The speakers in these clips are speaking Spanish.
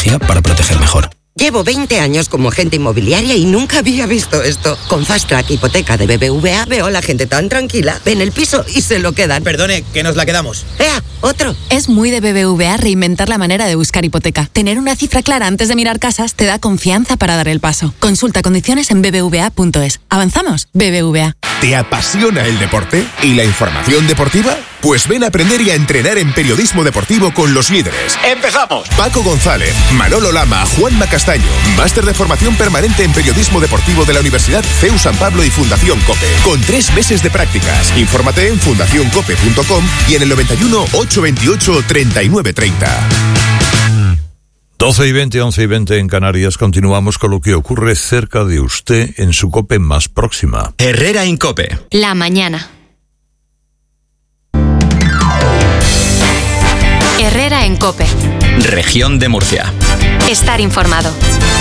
tecnología para proteger mejor. Llevo 20 años como agente inmobiliaria y nunca había visto esto. Con Fast Track Hipoteca de BBVA veo a la gente tan tranquila, ven el piso y se lo quedan. Perdone, que nos la quedamos. ¡Ea! ¡Otro! Es muy de BBVA reinventar la manera de buscar hipoteca. Tener una cifra clara antes de mirar casas te da confianza para dar el paso. Consulta condiciones en bbva.es. ¿Avanzamos? BBVA. ¿Te apasiona el deporte y la información deportiva? Pues ven a aprender y a entrenar en periodismo deportivo con los líderes. ¡Empezamos! Paco González, Manolo Lama, Juanma Castaño. Máster de formación permanente en periodismo deportivo de la Universidad CEU San Pablo y Fundación COPE. Con 3 meses de prácticas. Infórmate en fundacioncope.com y en el 91 828 3930. 12:20, 11:20 en Canarias. Continuamos con lo que ocurre cerca de usted en su COPE más próxima. Herrera en COPE. La mañana. Herrera en COPE. Región de Murcia. Estar informado.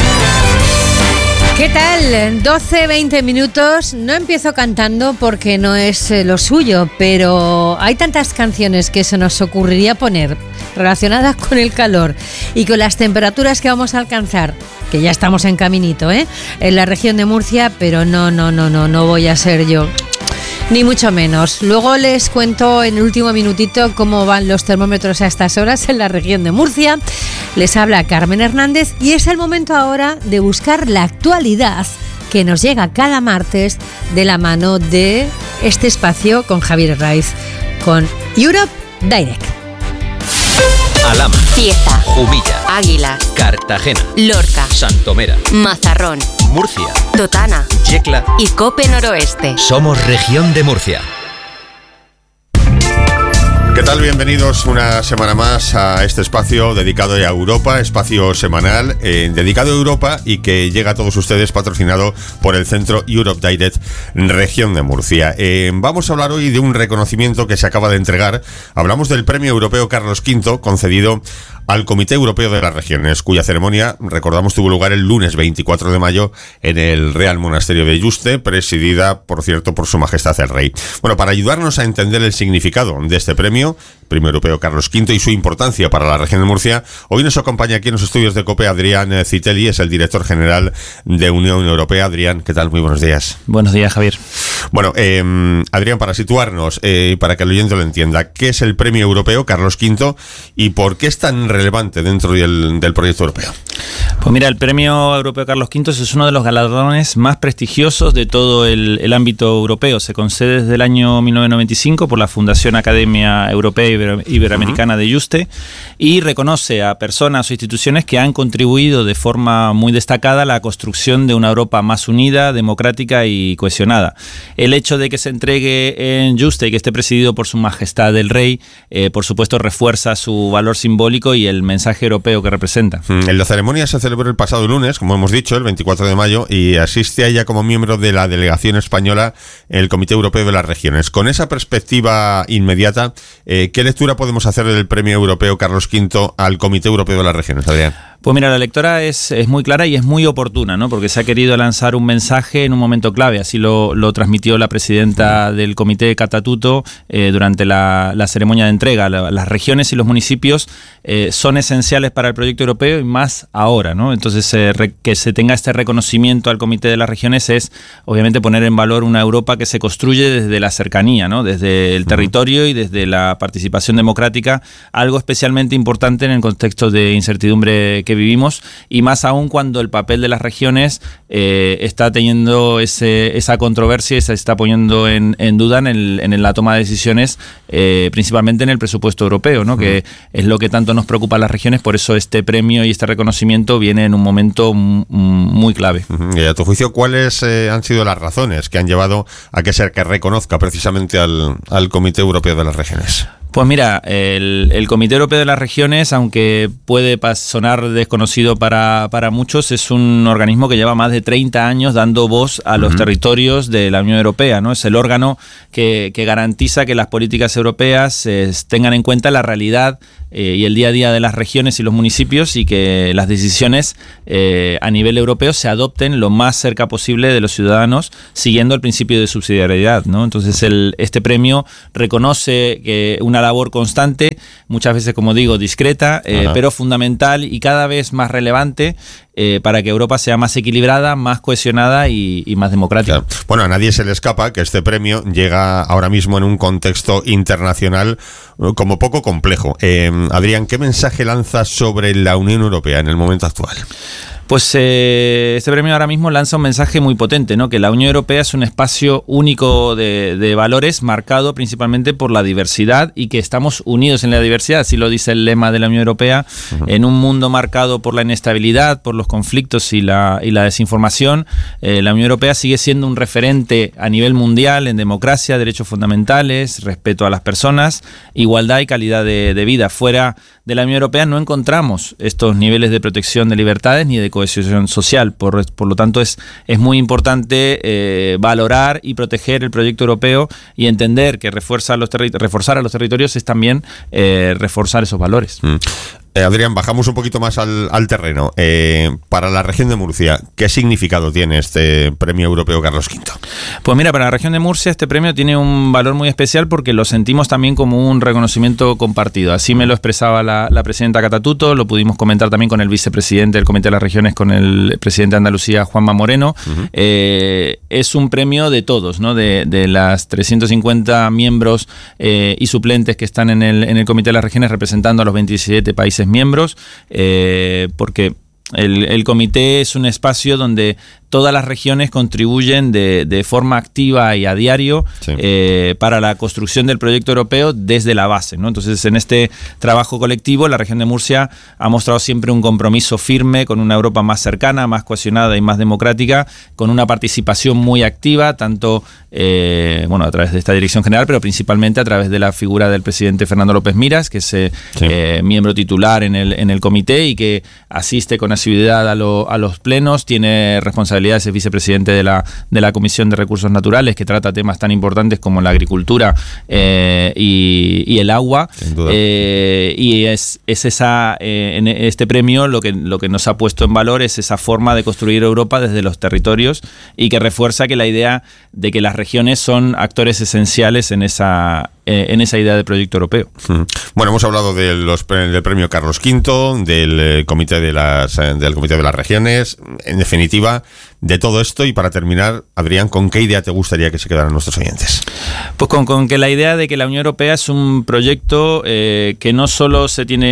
¿Qué tal? 12-20 minutos. No empiezo cantando porque no es lo suyo, pero hay tantas canciones que se nos ocurriría poner relacionadas con el calor y con las temperaturas que vamos a alcanzar, que ya estamos en caminito, en la región de Murcia, pero no voy a ser yo. Ni mucho menos. Luego les cuento en el último minutito cómo van los termómetros a estas horas en la región de Murcia. Les habla Carmen Hernández y es el momento ahora de buscar la actualidad que nos llega cada martes de la mano de este espacio con Javier Raiz, con Europe Direct. Alhama, Cieza, Jumilla, Águilas, Cartagena, Lorca, Santomera, Mazarrón, Murcia, Totana Yecla y COPE Noroeste. Somos Región de Murcia. ¿Qué tal? Bienvenidos una semana más a este espacio dedicado a Europa, espacio semanal dedicado a Europa y que llega a todos ustedes patrocinado por el Centro Europe Direct Región de Murcia. Vamos a hablar hoy de un reconocimiento que se acaba de entregar. Hablamos del Premio Europeo Carlos V concedido al Comité Europeo de las Regiones, cuya ceremonia, recordamos, tuvo lugar el lunes 24 de mayo en el Real Monasterio de Yuste, presidida, por cierto, por Su Majestad el Rey. Bueno, para ayudarnos a entender el significado de este premio Europeo Carlos V y su importancia para la región de Murcia, hoy nos acompaña aquí en los estudios de COPE Adrián Citelli, es el director general de Unión Europea. Adrián, ¿qué tal? Muy buenos días. Buenos días, Javier. Bueno, Adrián, para situarnos, para que el oyente lo entienda, ¿qué es el Premio Europeo Carlos V y por qué es tan relevante dentro del proyecto europeo? Pues mira, el Premio Europeo Carlos V es uno de los galardones más prestigiosos de todo el ámbito europeo. Se concede desde el año 1995 por la Fundación Academia Europea Iberoamericana de Yuste y reconoce a personas o instituciones que han contribuido de forma muy destacada a la construcción de una Europa más unida, democrática y cohesionada. El hecho de que se entregue en Yuste y que esté presidido por Su Majestad el Rey, por supuesto, refuerza su valor simbólico y el mensaje europeo que representa. La ceremonia se celebró el pasado lunes, como hemos dicho, el 24 de mayo, y asiste a ella como miembro de la delegación española en el Comité Europeo de las Regiones. Con esa perspectiva inmediata, ¿qué lectura podemos hacer del Premio Europeo Carlos V al Comité Europeo de las Regiones, Adrián? Pues mira, la lectura es muy clara y es muy oportuna, ¿no? Porque se ha querido lanzar un mensaje en un momento clave. Así lo transmitió la presidenta del Comité Catatuto durante la ceremonia de entrega. Las regiones y los municipios son esenciales para el proyecto europeo y más ahora, ¿no? Entonces, que se tenga este reconocimiento al Comité de las Regiones es, obviamente, poner en valor una Europa que se construye desde la cercanía, ¿no? Desde el territorio y desde la participación democrática, algo especialmente importante en el contexto de incertidumbre que vivimos, y más aún cuando el papel de las regiones está teniendo esa controversia y se está poniendo en duda en la toma de decisiones, principalmente en el presupuesto europeo, ¿no? Que es lo que tanto nos preocupa a las regiones. Por eso este premio y este reconocimiento viene en un momento muy clave. Y a tu juicio, ¿cuáles han sido las razones que han llevado a que se reconozca precisamente al Comité Europeo de las Regiones? Pues mira, el Comité Europeo de las Regiones, aunque puede sonar desconocido para muchos, es un organismo que lleva más de 30 años dando voz a los territorios de la Unión Europea, ¿no? Es el órgano que garantiza que las políticas europeas tengan en cuenta la realidad y el día a día de las regiones y los municipios, y que las decisiones a nivel europeo se adopten lo más cerca posible de los ciudadanos, siguiendo el principio de subsidiariedad, ¿no? Entonces este premio reconoce que una labor constante, muchas veces, como digo, discreta, pero fundamental y cada vez más relevante para que Europa sea más equilibrada, más cohesionada y más democrática. Claro. Bueno, a nadie se le escapa que este premio llega ahora mismo en un contexto internacional como poco complejo. Adrián, ¿qué mensaje lanza sobre la Unión Europea en el momento actual? Pues este premio ahora mismo lanza un mensaje muy potente, ¿no? Que la Unión Europea es un espacio único de valores, marcado principalmente por la diversidad, y que estamos unidos en la diversidad, así lo dice el lema de la Unión Europea. En un mundo marcado por la inestabilidad, por los conflictos y la desinformación, la Unión Europea sigue siendo un referente a nivel mundial en democracia, derechos fundamentales, respeto a las personas, igualdad y calidad de vida. Fuera de la Unión Europea no encontramos estos niveles de protección de libertades ni de cohesión social. Por lo tanto, es muy importante valorar y proteger el proyecto europeo, y entender que reforzar a los territorios es también reforzar esos valores. Adrián, bajamos un poquito más al terreno. Para la región de Murcia, ¿qué significado tiene este premio europeo Carlos V? Pues mira, para la región de Murcia este premio tiene un valor muy especial porque lo sentimos también como un reconocimiento compartido. Así me lo expresaba la presidenta Catatuto, lo pudimos comentar también con el vicepresidente del Comité de las Regiones, con el presidente de Andalucía, Juanma Moreno. Es un premio de todos, ¿no? De las 350 miembros y suplentes que están en el Comité de las Regiones, representando a los 27 países miembros, porque el comité es un espacio donde todas las regiones contribuyen de forma activa y a diario para la construcción del proyecto europeo desde la base, ¿no? Entonces, en este trabajo colectivo, la región de Murcia ha mostrado siempre un compromiso firme con una Europa más cercana, más cohesionada y más democrática, con una participación muy activa, tanto a través de esta dirección general, pero principalmente a través de la figura del presidente Fernando López Miras, que es miembro titular en el comité y que asiste con asiduidad a los plenos, tiene responsabilidades, es vicepresidente de la Comisión de Recursos Naturales, que trata temas tan importantes como la agricultura y el agua. Y es esa, en este premio lo que nos ha puesto en valor es esa forma de construir Europa desde los territorios, y que refuerza que la idea de que las regiones son actores esenciales en esa idea de proyecto europeo. Bueno, hemos hablado del premio Carlos V, del Comité de las Regiones, en definitiva, de todo esto. Y para terminar, Adrián, ¿con qué idea te gustaría que se quedaran nuestros oyentes? Pues con que la idea de que la Unión Europea es un proyecto que no solo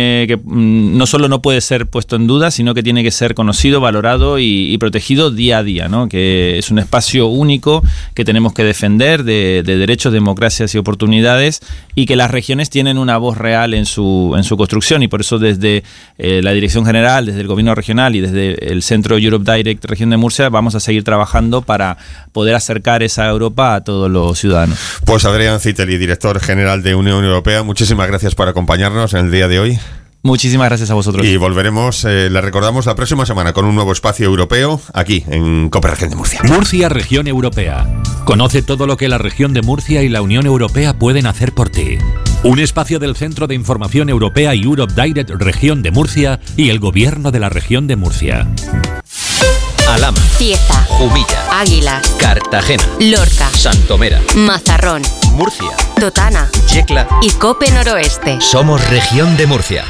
no puede ser puesto en duda, sino que tiene que ser conocido, valorado y protegido día a día, ¿no? Que es un espacio único que tenemos que defender de derechos, democracias y oportunidades, y que las regiones tienen una voz real en su construcción. Y por eso, desde la Dirección General, desde el Gobierno Regional y desde el Centro Europe Direct Región de Murcia, vamos a seguir trabajando para poder acercar esa Europa a todos los ciudadanos. Pues Adrián Citeli, director general de Unión Europea, muchísimas gracias por acompañarnos en el día de hoy. Muchísimas gracias a vosotros. Y volveremos, le recordamos, la próxima semana con un nuevo espacio europeo aquí en COPE Región de Murcia. Murcia, Región Europea. Conoce todo lo que la región de Murcia y la Unión Europea pueden hacer por ti. Un espacio del Centro de Información Europea y Europe Direct Región de Murcia y el Gobierno de la Región de Murcia. Alhama, Cieza, Jumilla, Águilas, Cartagena, Lorca, Santomera, Mazarrón, Murcia, Totana Yecla y COPE Noroeste. Somos Región de Murcia.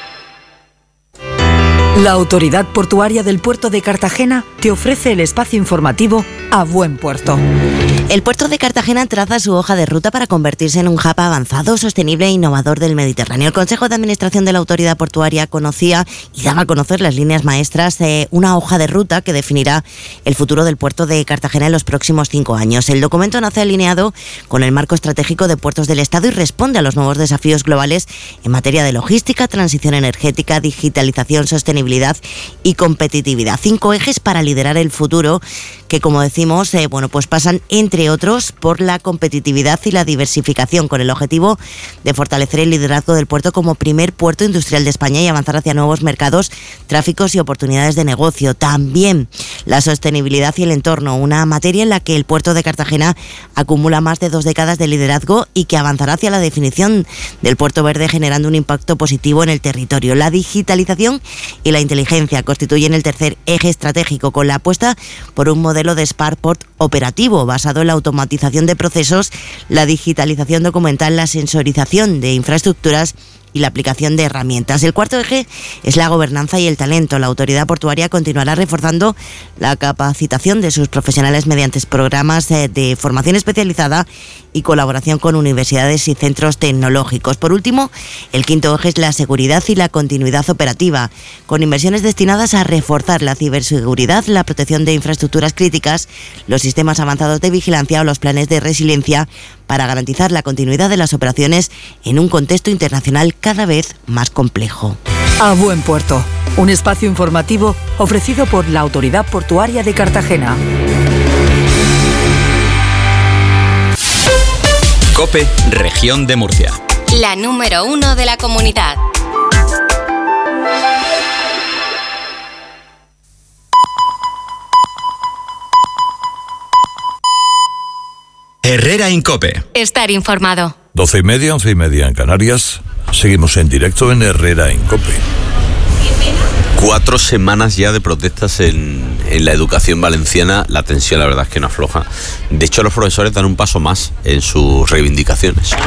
La Autoridad Portuaria del Puerto de Cartagena te ofrece el espacio informativo A Buen Puerto. El puerto de Cartagena traza su hoja de ruta para convertirse en un hub avanzado, sostenible e innovador del Mediterráneo. El Consejo de Administración de la Autoridad Portuaria conocía y daba a conocer las líneas maestras de una hoja de ruta que definirá el futuro del puerto de Cartagena en los próximos 5 años. El documento nace alineado con el marco estratégico de puertos del Estado y responde a los nuevos desafíos globales en materia de logística, transición energética, digitalización, sostenibilidad y competitividad. 5 ejes para liderar el futuro que que, como decimos, pues pasan, entre otros, por la competitividad y la diversificación, con el objetivo de fortalecer el liderazgo del puerto como primer puerto industrial de España y avanzar hacia nuevos mercados, tráficos y oportunidades de negocio. También la sostenibilidad y el entorno, una materia en la que el puerto de Cartagena acumula más de 2 décadas de liderazgo y que avanzará hacia la definición del puerto verde, generando un impacto positivo en el territorio. La digitalización y la inteligencia constituyen el tercer eje estratégico, con la apuesta por un modelo de Smart Port operativo basado en la automatización de procesos, la digitalización documental, la sensorización de infraestructuras y la aplicación de herramientas. El cuarto eje es la gobernanza y el talento. La autoridad portuaria continuará reforzando la capacitación de sus profesionales mediante programas de formación especializada y colaboración con universidades y centros tecnológicos. Por último, el quinto eje es la seguridad y la continuidad operativa, con inversiones destinadas a reforzar la ciberseguridad, la protección de infraestructuras críticas, los sistemas avanzados de vigilancia o los planes de resiliencia para garantizar la continuidad de las operaciones en un contexto internacional cada vez más complejo. A Buen Puerto, un espacio informativo ofrecido por la Autoridad Portuaria de Cartagena. COPE, Región de Murcia. La número 1 de la comunidad. Herrera Incope. Estar informado. 12:30, 11:30 en Canarias. Seguimos en directo en Herrera Incope. 4 semanas ya de protestas en la educación valenciana. La tensión, la verdad, es que no afloja. De hecho, los profesores dan un paso más en sus reivindicaciones.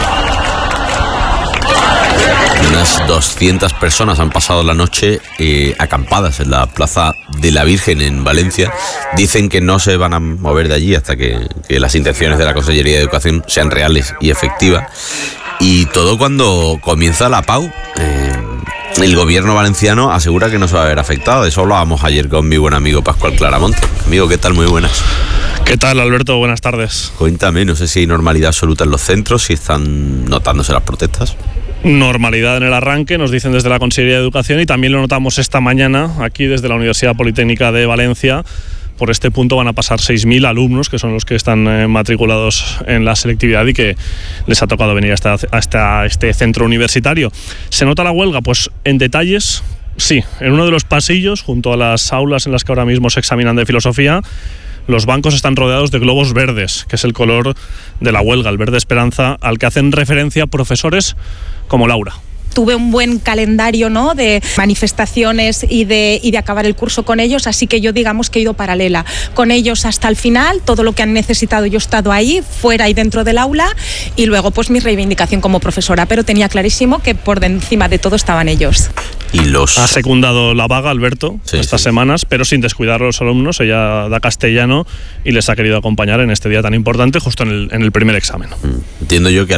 Unas 200 personas han pasado la noche acampadas en la Plaza de la Virgen en Valencia. Dicen que no se van a mover de allí hasta que las intenciones de la Consellería de Educación sean reales y efectivas. Y todo cuando comienza la PAU. El gobierno valenciano asegura que no se va a ver afectado. De eso hablábamos ayer con mi buen amigo Pascual Claramonte. Amigo, ¿qué tal? Muy buenas. ¿Qué tal, Alberto? Buenas tardes. Cuéntame, no sé si hay normalidad absoluta en los centros, si están notándose las protestas. Normalidad en el arranque, nos dicen desde la Consellería de Educación, y también lo notamos esta mañana aquí desde la Universidad Politécnica de Valencia. Por este punto van a pasar 6.000 alumnos, que son los que están matriculados en la selectividad y que les ha tocado venir hasta este centro universitario. ¿Se nota la huelga? Pues en detalles, sí. En uno de los pasillos, junto a las aulas en las que ahora mismo se examinan de filosofía, los bancos están rodeados de globos verdes, que es el color de la huelga, el verde esperanza, al que hacen referencia profesores como Laura. Tuve un buen calendario, ¿no?, de manifestaciones y de acabar el curso con ellos, así que yo digamos que he ido paralela con ellos hasta el final. Todo lo que han necesitado yo he estado ahí, fuera y dentro del aula, y luego pues mi reivindicación como profesora, pero tenía clarísimo que por encima de todo estaban ellos. Ha secundado la vaga, Alberto, estas semanas, pero sin descuidar a los alumnos. Ella da castellano y les ha querido acompañar en este día tan importante, justo en el primer examen. Entiendo yo que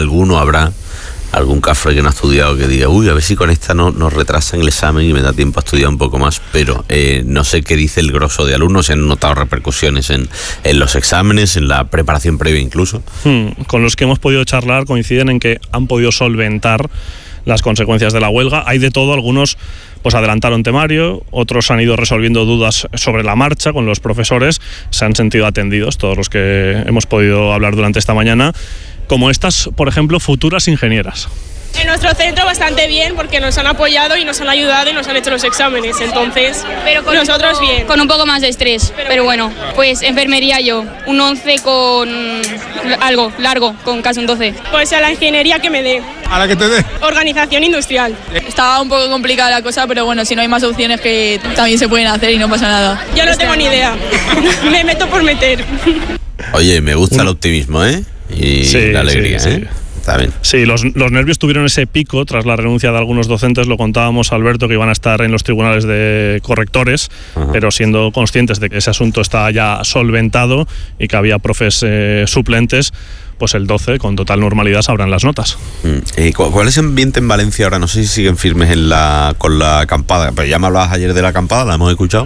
algún cafre que no ha estudiado que diga, a ver si con esta nos retrasan el examen y me da tiempo a estudiar un poco más, pero no sé qué dice el grosso de alumnos. Se han notado repercusiones en los exámenes, en la preparación previa incluso. Con los que hemos podido charlar coinciden en que han podido solventar las consecuencias de la huelga. Hay de todo, algunos pues adelantaron temario, otros han ido resolviendo dudas sobre la marcha con los profesores, se han sentido atendidos todos los que hemos podido hablar durante esta mañana, como estas, por ejemplo, futuras ingenieras. En nuestro centro bastante bien, porque nos han apoyado y nos han ayudado y nos han hecho los exámenes, entonces pero nosotros bien. Con un poco más de estrés, pero bueno, pues enfermería yo, un 11 con algo largo, con casi un 12. Pues a la ingeniería que me dé. ¿A la que te dé? Organización industrial. Estaba un poco complicada la cosa, pero bueno, si no hay más opciones que también se pueden hacer y no pasa nada. Yo no tengo ni idea, me meto por meter. Oye, me gusta el optimismo, y la alegría, sí. Sí, los nervios tuvieron ese pico tras la renuncia de algunos docentes. Lo contábamos, Alberto, que iban a estar en los tribunales de correctores, pero siendo conscientes de que ese asunto está ya solventado y que había profes suplentes, pues el 12 con total normalidad sabrán las notas. ¿Cuál es el ambiente en Valencia ahora? No sé si siguen firmes con la acampada, pero ya me hablabas ayer de la acampada, ¿la hemos escuchado?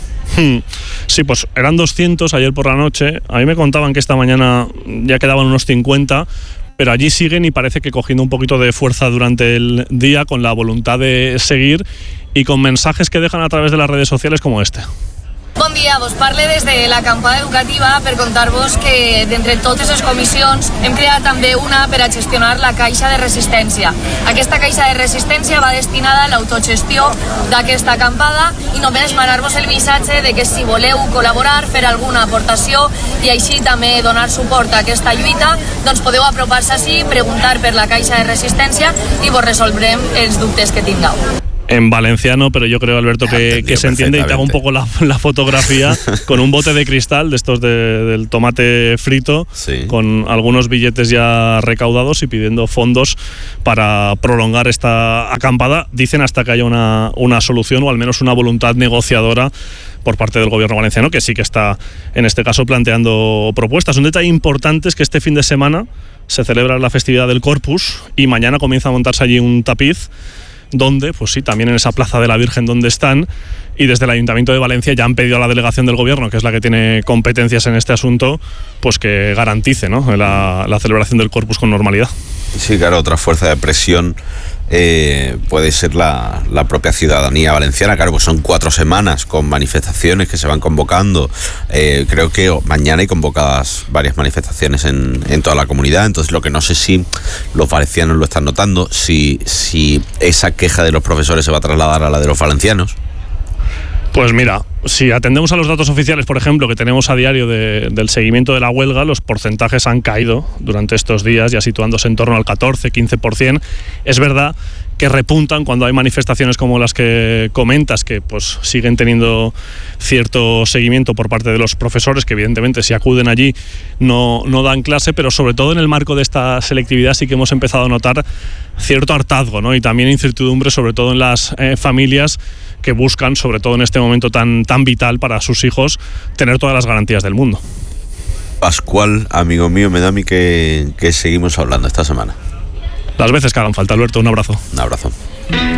Sí, pues eran 200 ayer por la noche. A mí me contaban que esta mañana ya quedaban unos 50, pero allí siguen y parece que cogiendo un poquito de fuerza durante el día, con la voluntad de seguir y con mensajes que dejan a través de las redes sociales como este. Bon dia, vos parle des de l'acampada educativa per contar-vos que d'entre totes les comissions hem creat també una per a gestionar la caixa de resistència. Aquesta caixa de resistència va destinada a l'autogestió d'aquesta acampada i només manar-vos el missatge de que si voleu col·laborar, fer alguna aportació i així també donar suport a aquesta lluita, doncs podeu apropar-se així, preguntar per la caixa de resistència i vos resolvrem els dubtes que tingueu. En valenciano, pero yo creo, Alberto, que se entiende, y te hago un poco la fotografía con un bote de cristal de estos del tomate frito, sí, con algunos billetes ya recaudados y pidiendo fondos para prolongar esta acampada. Dicen hasta que haya una solución o al menos una voluntad negociadora por parte del gobierno valenciano, que sí que está en este caso planteando propuestas. Un detalle importante es que este fin de semana se celebra la festividad del Corpus y mañana comienza a montarse allí un tapiz donde, pues sí, también en esa Plaza de la Virgen donde están, y desde el Ayuntamiento de Valencia ya han pedido a la delegación del gobierno, que es la que tiene competencias en este asunto, pues que garantice, ¿no?, la celebración del Corpus con normalidad. Sí, claro, otra fuerza de presión puede ser la propia ciudadanía valenciana. Claro, pues son 4 semanas con manifestaciones que se van convocando. Creo que mañana hay convocadas varias manifestaciones en toda la comunidad. Entonces, lo que no sé si los valencianos lo están notando, si esa queja de los profesores se va a trasladar a la de los valencianos. Pues mira, si atendemos a los datos oficiales, por ejemplo, que tenemos a diario del seguimiento de la huelga, los porcentajes han caído durante estos días, ya situándose en torno al 14-15%. Es verdad que repuntan cuando hay manifestaciones como las que comentas, que pues siguen teniendo cierto seguimiento por parte de los profesores, que evidentemente si acuden allí no dan clase, pero sobre todo en el marco de esta selectividad sí que hemos empezado a notar cierto hartazgo, ¿no?, y también incertidumbre, sobre todo en las familias que buscan, sobre todo en este momento tan vital para sus hijos, tener todas las garantías del mundo. Pascual, amigo mío, me da a mí que seguimos hablando esta semana. Las veces que hagan falta, Alberto, un abrazo. Un abrazo.